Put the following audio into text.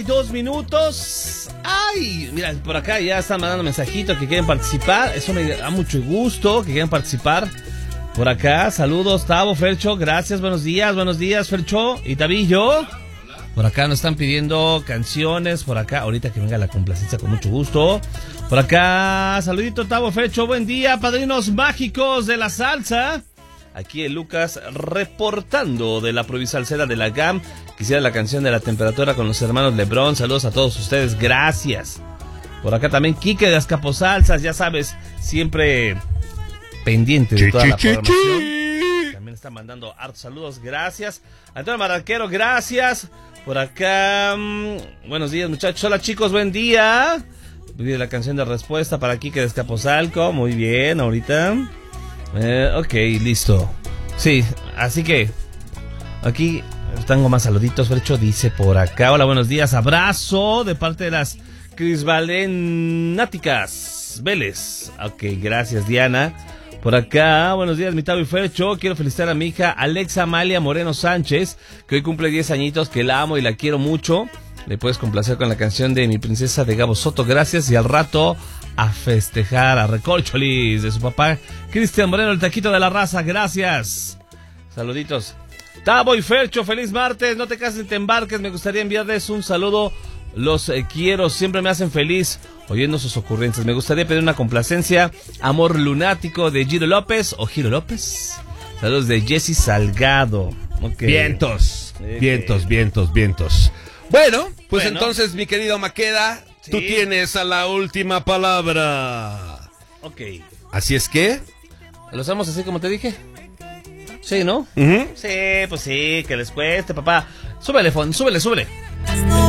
2 minutos. Ay, mira, por acá ya están mandando mensajitos que quieren participar. Eso me da mucho gusto que quieran participar. Por acá, saludos, Tavo, Fercho, gracias, buenos días, Fercho y Tavillo. Por acá nos están pidiendo canciones, por acá, ahorita que venga la complacencia con mucho gusto. Por acá, saludito, Tavo, Fercho, buen día, padrinos mágicos de la salsa. Aquí el Lucas reportando de la Provisalcera de la GAM. Quisiera la canción de La Temperatura con los hermanos Lebrón. Saludos a todos ustedes, gracias. Por acá también Quique de Azcaposalsas, ya sabes, siempre pendiente de toda la programación. También está mandando hartos saludos, gracias. Antonio Mararquero, gracias. Por acá, buenos días muchachos, hola chicos, buen día. Pide la canción de respuesta para Quique de Azcapotzalco, muy bien, ahorita. Ok, listo. Sí, así que aquí tengo más saluditos. Fercho dice por acá: hola, buenos días, abrazo de parte de las Crisvalenáticas Vélez. Ok, gracias Diana. Por acá, buenos días, mi Tavo y Fercho. Quiero felicitar a mi hija Alexa Amalia Moreno Sánchez, que hoy cumple 10 añitos, que la amo y la quiero mucho. Le puedes complacer con la canción de Mi Princesa de Gabo Soto, gracias. Y al rato a festejar a Recorcholis de su papá Cristian Moreno, el taquito de la raza, gracias. Saluditos. Tavo y Fercho, feliz martes, no te cases ni te embarques, me gustaría enviarles un saludo, los quiero, siempre me hacen feliz oyendo sus ocurrencias. Me gustaría pedir una complacencia, Amor Lunático de Giro López o Giro López. Saludos de Jessy Salgado. Okay. Vientos. Bueno, pues entonces, mi querido Maqueda, sí, tú tienes a la última palabra. Ok. Así es que ¿lo hacemos así como te dije? Sí, ¿no? Uh-huh. Sí, pues sí, que les cueste, papá. Súbele, súbele.